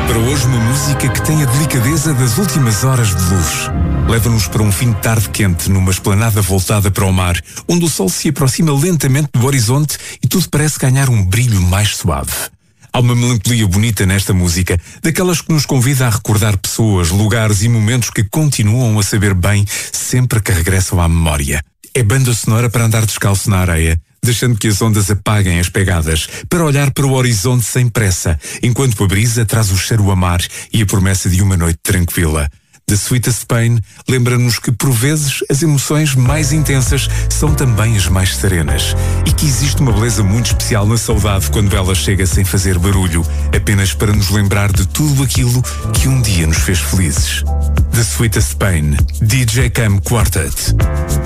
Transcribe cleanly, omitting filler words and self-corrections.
Para hoje, uma música que tem a delicadeza das últimas horas de luz. Leva-nos para um fim de tarde quente, numa esplanada voltada para o mar, onde o sol se aproxima lentamente do horizonte e tudo parece ganhar um brilho mais suave. Há uma melancolia bonita nesta música, daquelas que nos convida a recordar pessoas, lugares e momentos que continuam a saber bem sempre que regressam à memória. É banda sonora para andar descalço na areia, deixando que as ondas apaguem as pegadas, para olhar para o horizonte sem pressa, enquanto a brisa traz o cheiro a mar e a promessa de uma noite tranquila. The Sweetest Pain lembra-nos que, por vezes, as emoções mais intensas são também as mais serenas e que existe uma beleza muito especial na saudade quando ela chega sem fazer barulho, apenas para nos lembrar de tudo aquilo que um dia nos fez felizes. The Sweetest Pain, DJ Cam Quartet.